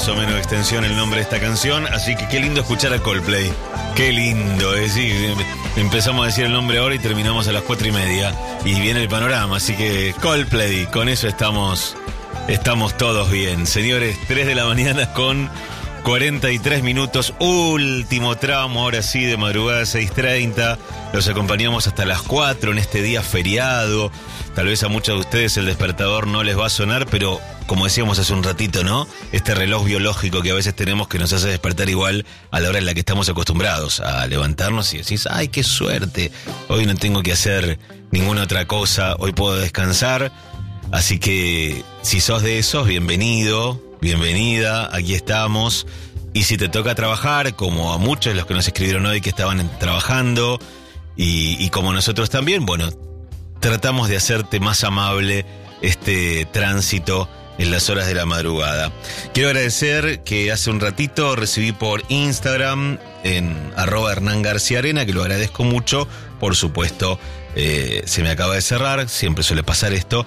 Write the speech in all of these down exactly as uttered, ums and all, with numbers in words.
más o menos de extensión el nombre de esta canción, así que qué lindo escuchar a Coldplay. Qué lindo, es decir, empezamos a decir el nombre ahora y terminamos a las cuatro y media y viene el panorama, así que Coldplay, con eso estamos, estamos todos bien. Señores, tres de la mañana con cuarenta y tres minutos, último tramo, ahora sí, de madrugada seis treinta. Los acompañamos hasta las cuatro en este día feriado. Tal vez a muchos de ustedes el despertador no les va a sonar, pero como decíamos hace un ratito, ¿no? Este reloj biológico que a veces tenemos que nos hace despertar igual a la hora en la que estamos acostumbrados a levantarnos y decís, ¡ay, qué suerte! Hoy no tengo que hacer ninguna otra cosa, hoy puedo descansar. Así que si sos de esos, bienvenido. Bienvenida, aquí estamos. Y si te toca trabajar, como a muchos de los que nos escribieron hoy que estaban trabajando, y, y como nosotros también, bueno, tratamos de hacerte más amable este tránsito en las horas de la madrugada. Quiero agradecer que hace un ratito recibí por Instagram, en arroba Hernán García Arena, que lo agradezco mucho, por supuesto. Eh, se me acaba de cerrar, siempre suele pasar esto.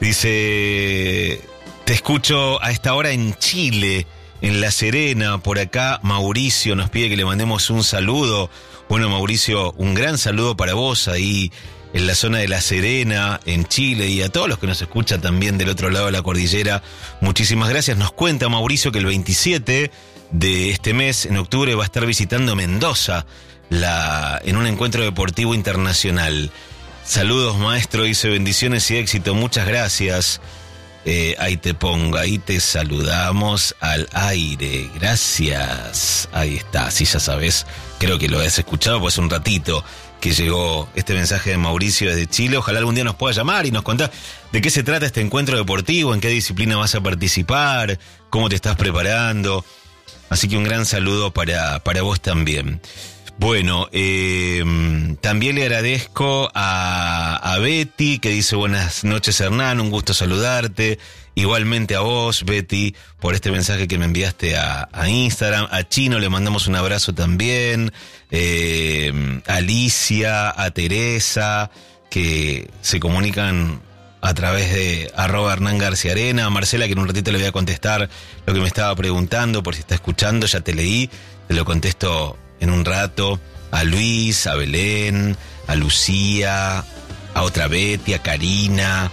Dice... Te escucho a esta hora en Chile, en La Serena. Por acá Mauricio nos pide que le mandemos un saludo. Bueno, Mauricio, un gran saludo para vos ahí en la zona de La Serena, en Chile, y a todos los que nos escuchan también del otro lado de la cordillera. Muchísimas gracias. Nos cuenta Mauricio que el veintisiete de este mes, en octubre, va a estar visitando Mendoza la, en un encuentro deportivo internacional. Saludos, maestro, dice, bendiciones y éxito. Muchas gracias. Eh, ahí te pongo, ahí te saludamos al aire, gracias. Ahí está, sí, ya sabes, creo que lo has escuchado, pues un ratito que llegó este mensaje de Mauricio desde Chile. Ojalá algún día nos pueda llamar y nos contar de qué se trata este encuentro deportivo, en qué disciplina vas a participar, cómo te estás preparando. Así que un gran saludo para, para vos también. Bueno, eh, también le agradezco a, a Betty, que dice buenas noches, Hernán, un gusto saludarte. Igualmente a vos, Betty, por este mensaje que me enviaste a, a Instagram. A Chino le mandamos un abrazo también. Eh, a Alicia, a Teresa, que se comunican a través de arroba Hernán García Arena. A Marcela, que en un ratito le voy a contestar lo que me estaba preguntando, por si está escuchando, ya te leí, te lo contesto en un rato. A Luis, a Belén, a Lucía, a otra Betty, a Karina,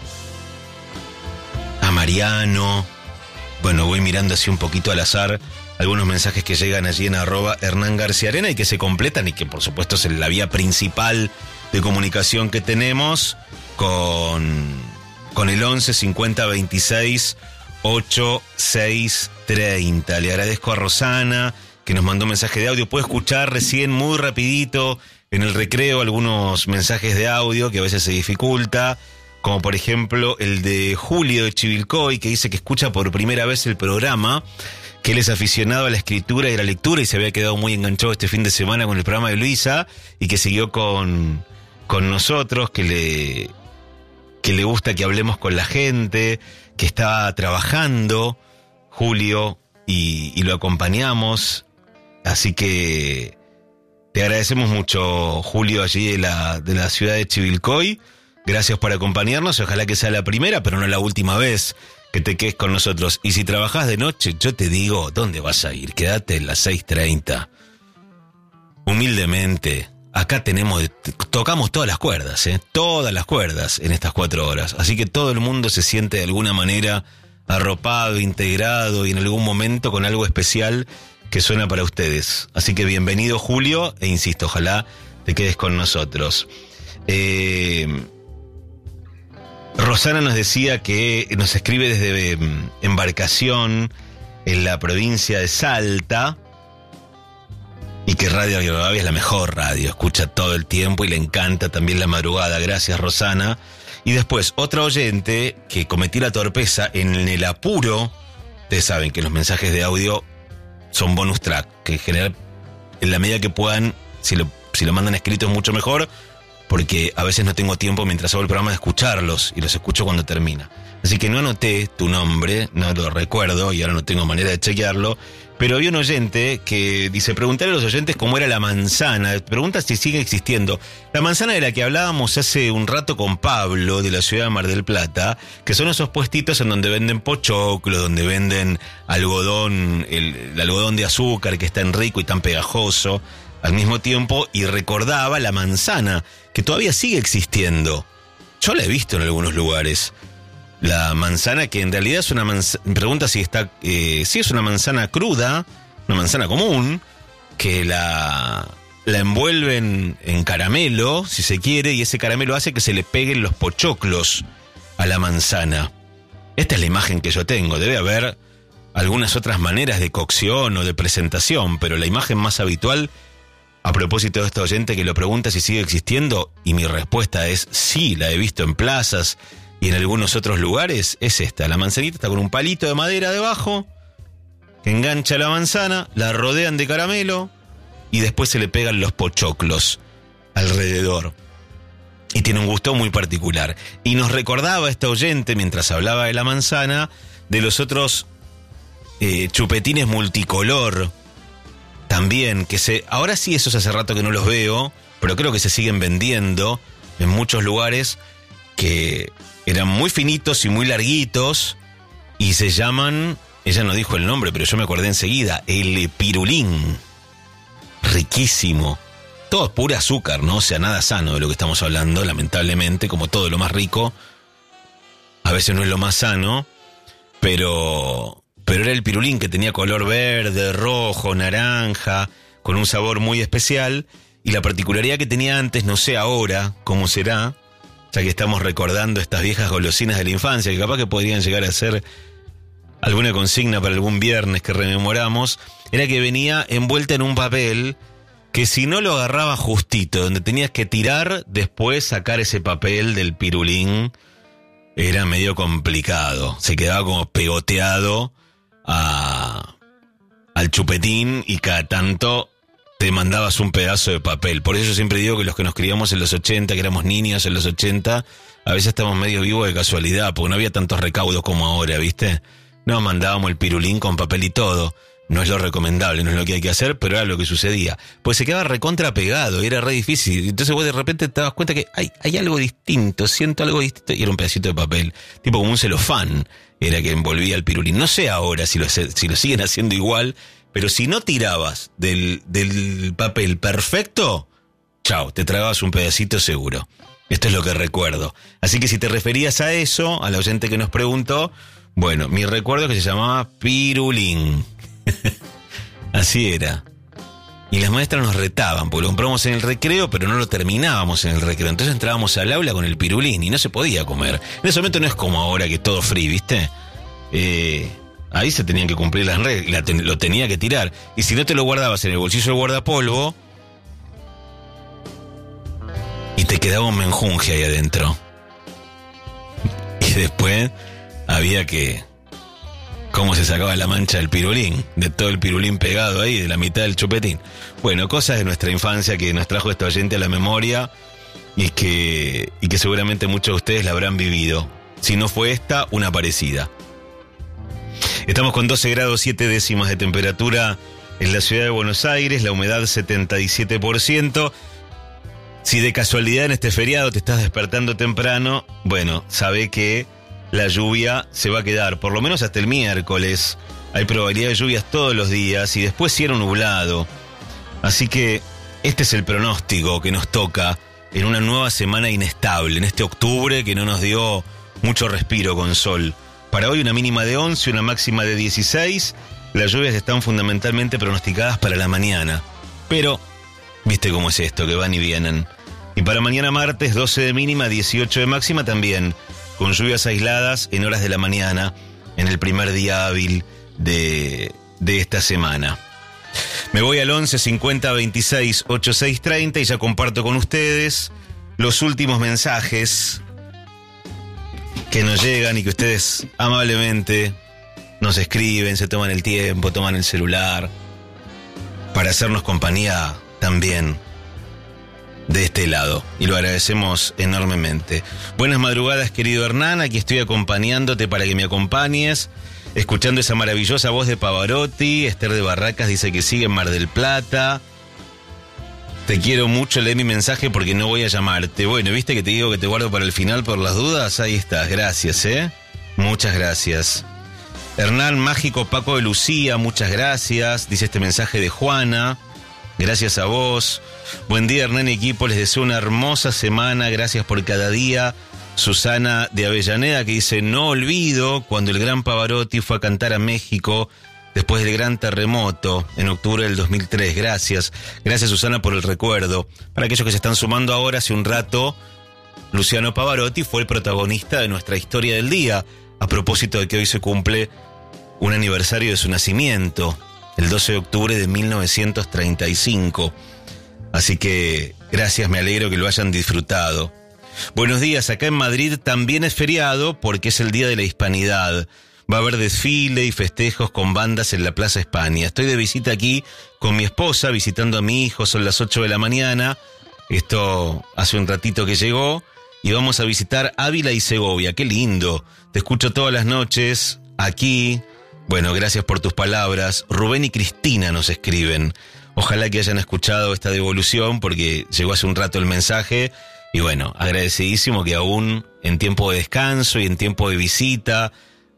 a Mariano. Bueno, voy mirando así un poquito al azar algunos mensajes que llegan allí en arroba Hernán García Arena y que se completan y que por supuesto es la vía principal de comunicación que tenemos con, con el once cincuenta veintiséis ochenta y seis treinta. Le agradezco a Rosana, que nos mandó un mensaje de audio. Puedo escuchar recién muy rapidito en el recreo algunos mensajes de audio que a veces se dificulta, como por ejemplo el de Julio de Chivilcoy, que dice que escucha por primera vez el programa, que él es aficionado a la escritura y a la lectura y se había quedado muy enganchado este fin de semana con el programa de Luisa y que siguió con, con nosotros, que le, que le gusta que hablemos con la gente, que está trabajando, Julio, y, y lo acompañamos. Así que te agradecemos mucho, Julio, allí de la, de la ciudad de Chivilcoy. Gracias por acompañarnos. Ojalá que sea la primera, pero no la última vez que te quedes con nosotros. Y si trabajás de noche, yo te digo, ¿dónde vas a ir? Quédate en las seis treinta. Humildemente, acá tenemos, tocamos todas las cuerdas, ¿eh? Todas las cuerdas en estas cuatro horas. Así que todo el mundo se siente de alguna manera arropado, integrado y en algún momento con algo especial que suena para ustedes. Así que bienvenido, Julio, e insisto, ojalá te quedes con nosotros. Eh, Rosana nos decía que nos escribe desde Embarcación, en la provincia de Salta, y que Radio Rivadavia es la mejor radio, escucha todo el tiempo y le encanta también la madrugada. Gracias, Rosana. Y después, otra oyente que cometí la torpeza en el apuro. Ustedes saben que los mensajes de audio son bonus track, que en general, en la medida que puedan, si lo, si lo mandan escrito es mucho mejor, porque a veces no tengo tiempo mientras hago el programa de escucharlos, y los escucho cuando termina. Así que no anoté tu nombre, no lo recuerdo y ahora no tengo manera de chequearlo. Pero había un oyente que dice, preguntarle a los oyentes cómo era la manzana. Pregunta si sigue existiendo. La manzana de la que hablábamos hace un rato con Pablo, de la ciudad de Mar del Plata, que son esos puestitos en donde venden pochoclos, donde venden algodón, el, el algodón de azúcar que es tan rico y tan pegajoso al mismo tiempo, y recordaba la manzana, que todavía sigue existiendo. Yo la he visto en algunos lugares. La manzana, que en realidad es una manzana, me pregunta si está, eh, si es una manzana cruda, una manzana común, que la, la envuelven en caramelo, si se quiere, y ese caramelo hace que se le peguen los pochoclos a la manzana. Esta es la imagen que yo tengo. Debe haber algunas otras maneras de cocción o de presentación, pero la imagen más habitual, a propósito de este oyente que lo pregunta si sigue existiendo, y mi respuesta es sí, la he visto en plazas y en algunos otros lugares, es esta. La manzanita está con un palito de madera debajo, que engancha la manzana, la rodean de caramelo y después se le pegan los pochoclos alrededor. Y tiene un gusto muy particular. Y nos recordaba este oyente, mientras hablaba de la manzana, de los otros eh, chupetines multicolor también, que se ahora sí esos hace rato que no los veo, pero creo que se siguen vendiendo en muchos lugares, que eran muy finitos y muy larguitos y se llaman, ella no dijo el nombre, pero yo me acordé enseguida, el pirulín. Riquísimo. Todo es pura azúcar, ¿no? O sea, nada sano de lo que estamos hablando, lamentablemente, como todo lo más rico. A veces no es lo más sano, pero, pero era el pirulín, que tenía color verde, rojo, naranja, con un sabor muy especial. Y la particularidad que tenía antes, no sé ahora cómo será, ya que estamos recordando estas viejas golosinas de la infancia, que capaz que podrían llegar a ser alguna consigna para algún viernes que rememoramos, era que venía envuelta en un papel que si no lo agarraba justito, donde tenías que tirar, después sacar ese papel del pirulín, era medio complicado. Se quedaba como pegoteado a, al chupetín y cada tanto te mandabas un pedazo de papel. Por eso yo siempre digo que los que nos criamos en los ochenta, que éramos niños en los ochenta, a veces estamos medio vivos de casualidad, porque no había tantos recaudos como ahora, ¿viste? Nos mandábamos el pirulín con papel y todo. No es lo recomendable, no es lo que hay que hacer, pero era lo que sucedía. Pues se quedaba recontra pegado y era re difícil. Entonces vos de repente te das cuenta que hay, hay algo distinto, siento algo distinto, y era un pedacito de papel, tipo como un celofán, era que envolvía el pirulín. No sé ahora si lo, si lo siguen haciendo igual, pero si no tirabas del, del papel perfecto, chao, te tragabas un pedacito seguro. Esto es lo que recuerdo. Así que si te referías a eso, a la oyente que nos preguntó, bueno, mi recuerdo es que se llamaba pirulín. Así era. Y las maestras nos retaban, porque lo compramos en el recreo, pero no lo terminábamos en el recreo. Entonces entrábamos al aula con el pirulín y no se podía comer. En ese momento no es como ahora que todo free, ¿viste? Eh... Ahí se tenían que cumplir las reglas, lo tenía que tirar. Y si no te lo guardabas en el bolsillo del guardapolvo, y te quedaba un menjunje ahí adentro. Y después había que... ¿Cómo se sacaba la mancha del pirulín? De todo el pirulín pegado ahí, de la mitad del chupetín. Bueno, cosas de nuestra infancia que nos trajo esta oyente a la memoria y que, y que seguramente muchos de ustedes la habrán vivido. Si no fue esta, una parecida. Estamos con doce grados siete décimas de temperatura en la ciudad de Buenos Aires, la humedad setenta y siete por ciento. Si de casualidad en este feriado te estás despertando temprano, bueno, sabe que la lluvia se va a quedar, por lo menos hasta el miércoles. Hay probabilidad de lluvias todos los días y después cielo nublado. Así que este es el pronóstico que nos toca en una nueva semana inestable, en este octubre que no nos dio mucho respiro con sol. Para hoy una mínima de once, una máxima de dieciséis. Las lluvias están fundamentalmente pronosticadas para la mañana. Pero, viste cómo es esto, que van y vienen. Y para mañana martes, doce de mínima, dieciocho de máxima también, con lluvias aisladas en horas de la mañana, en el primer día hábil de, de esta semana. Me voy al once cincuenta veintiséis ochenta y seis treinta y ya comparto con ustedes los últimos mensajes que nos llegan y que ustedes amablemente nos escriben, se toman el tiempo, toman el celular para hacernos compañía también de este lado, y lo agradecemos enormemente. Buenas madrugadas, querido Hernán, aquí estoy acompañándote para que me acompañes, escuchando esa maravillosa voz de Pavarotti. Esther de Barracas dice que sigue en Mar del Plata. Te quiero mucho, lee mi mensaje porque no voy a llamarte. Bueno, ¿viste que te digo que te guardo para el final por las dudas? Ahí estás, gracias, ¿eh? Muchas gracias. Hernán Mágico Paco de Lucía, muchas gracias. Dice este mensaje de Juana. Gracias a vos. Buen día, Hernán y equipo, les deseo una hermosa semana. Gracias por cada día. Susana de Avellaneda, que dice: no olvido cuando el gran Pavarotti fue a cantar a México después del gran terremoto en octubre del dos mil tres. Gracias, gracias Susana por el recuerdo. Para aquellos que se están sumando ahora, hace un rato, Luciano Pavarotti fue el protagonista de nuestra historia del día, a propósito de que hoy se cumple un aniversario de su nacimiento, el doce de octubre de mil novecientos treinta y cinco. Así que gracias, me alegro que lo hayan disfrutado. Buenos días, acá en Madrid también es feriado porque es el Día de la Hispanidad. Va a haber desfile y festejos con bandas en la Plaza España. Estoy de visita aquí con mi esposa, visitando a mi hijo, son las ocho de la mañana. Esto hace un ratito que llegó. Y vamos a visitar Ávila y Segovia. ¡Qué lindo! Te escucho todas las noches aquí. Bueno, gracias por tus palabras. Rubén y Cristina nos escriben. Ojalá que hayan escuchado esta devolución porque llegó hace un rato el mensaje. Y bueno, agradecidísimo que aún en tiempo de descanso y en tiempo de visita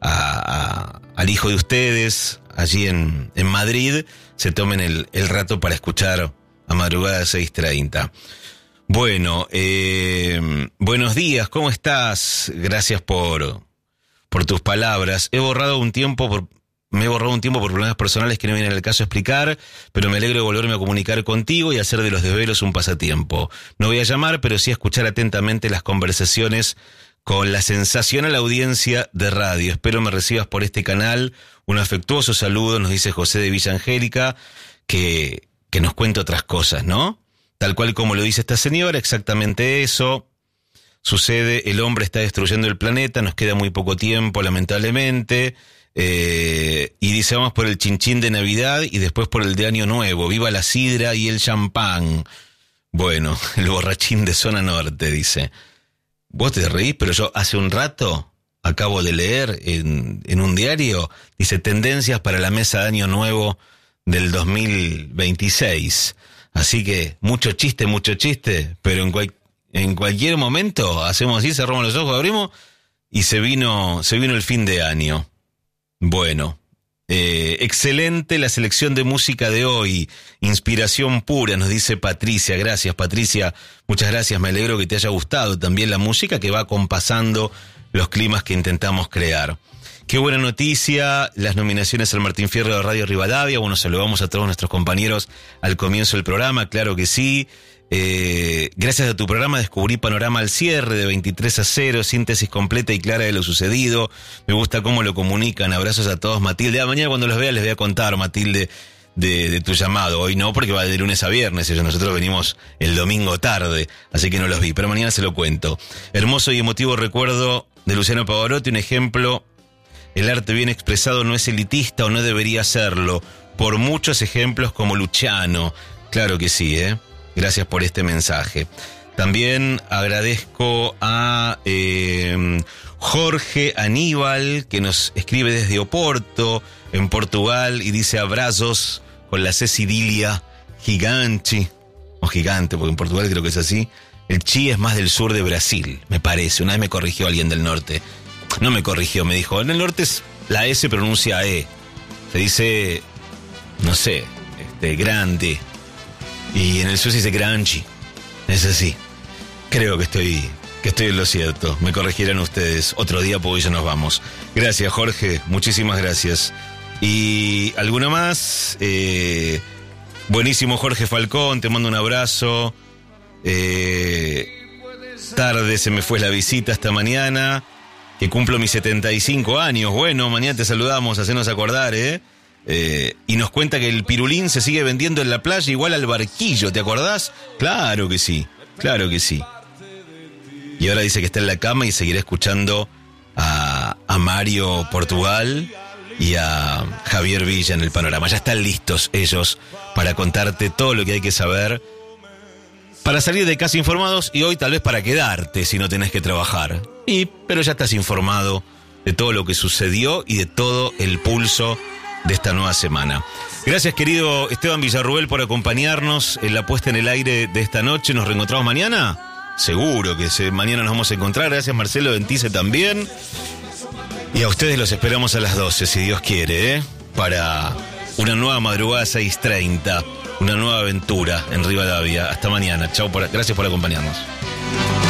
A, a, al hijo de ustedes, allí en, en Madrid, se tomen el, el rato para escuchar a madrugada seis treinta. Bueno, eh, buenos días, ¿cómo estás? Gracias por, por tus palabras. He borrado un tiempo por, me he borrado un tiempo por problemas personales que no vienen al caso explicar, pero me alegro de volverme a comunicar contigo y hacer de los desvelos un pasatiempo. No voy a llamar, pero sí a escuchar atentamente las conversaciones con la sensacional audiencia de radio. Espero me recibas por este canal. Un afectuoso saludo, nos dice José de Villa Angélica, que, que nos cuenta otras cosas, ¿no? Tal cual como lo dice esta señora, exactamente eso. Sucede, el hombre está destruyendo el planeta, nos queda muy poco tiempo, lamentablemente. Eh, y dice, vamos por el chinchín de Navidad y después por el de Año Nuevo. Viva la sidra y el champán. Bueno, el borrachín de zona norte, dice. Vos te reís, pero yo hace un rato acabo de leer en, en un diario, dice, tendencias para la mesa de Año Nuevo del dos mil veintiséis. Así que mucho chiste, mucho chiste, pero en, cual, en cualquier momento hacemos así, cerramos los ojos, abrimos y se vino, se vino el fin de año. Bueno, eh, excelente la selección de música de hoy, inspiración pura, nos dice Patricia. Gracias, Patricia, muchas gracias, me alegro que te haya gustado también la música que va acompasando los climas que intentamos crear. Qué buena noticia, las nominaciones al Martín Fierro de Radio Rivadavia. Bueno, saludamos a todos nuestros compañeros al comienzo del programa, claro que sí. Eh, gracias a tu programa descubrí Panorama al cierre de veintitrés a cero, síntesis completa y clara de lo sucedido. Me gusta cómo lo comunican. Abrazos a todos, Matilde. Ah, mañana cuando los vea les voy a contar, Matilde, de, de tu llamado. Hoy no, porque va de lunes a viernes. Nosotros venimos el domingo tarde, así que no los vi, pero mañana se lo cuento. Hermoso y emotivo recuerdo de Luciano Pavarotti, un ejemplo. El arte bien expresado no es elitista o no debería serlo. Por muchos ejemplos como Luciano. Claro que sí, ¿eh? Gracias por este mensaje. También agradezco a eh, Jorge Aníbal, que nos escribe desde Oporto, en Portugal, y dice abrazos con la C Cidilia gigante, o gigante, porque en Portugal creo que es así. El chi es más del sur de Brasil, me parece. Una vez me corrigió alguien del norte. No me corrigió, me dijo, en el norte es la S pronuncia E. Se dice, no sé, este, grande. Y en el sur se dice granchi. Es así. Creo que estoy, que estoy en lo cierto. Me corregirán ustedes otro día porque ya nos vamos. Gracias, Jorge. Muchísimas gracias. Y alguno más. Eh, buenísimo, Jorge Falcón. Te mando un abrazo. Eh, tarde se me fue la visita esta mañana. Que cumplo mis setenta y cinco años. Bueno, mañana te saludamos, hacenos acordar, ¿eh? Eh, y nos cuenta que el pirulín se sigue vendiendo en la playa igual al barquillo, ¿te acordás? Claro que sí, claro que sí. Y ahora dice que está en la cama y seguirá escuchando a, a Mario Portugal y a Javier Villa en el panorama. Ya están listos ellos para contarte todo lo que hay que saber Para salir de casa informados y hoy tal vez para quedarte si no tenés que trabajar. Y, pero ya estás informado de todo lo que sucedió y de todo el pulso de esta nueva semana. Gracias, querido Esteban Villarruel, por acompañarnos en la puesta en el aire de esta noche. ¿Nos reencontramos mañana? Seguro que se, mañana nos vamos a encontrar. Gracias, Marcelo Ventice, también. Y a ustedes los esperamos a las doce, si Dios quiere, ¿eh? Para una nueva madrugada seis treinta. Una nueva aventura en Rivadavia. Hasta mañana. Chau, por, gracias por acompañarnos.